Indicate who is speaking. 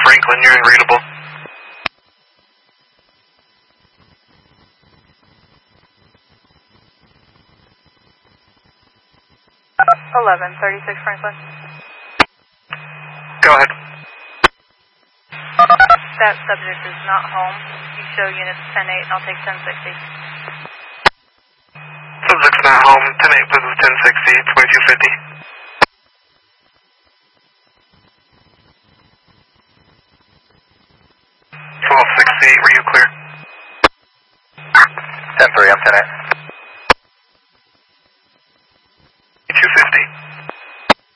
Speaker 1: Franklin, you're unreadable.
Speaker 2: Eleven 36 Franklin.
Speaker 1: Go ahead.
Speaker 2: That subject is not home. You show units 10-8 and I'll take 1060.
Speaker 1: Subject's not home. 10-8 business 1060. It's way 250. 1268, were you clear?
Speaker 3: 10-3, I'm 10-8.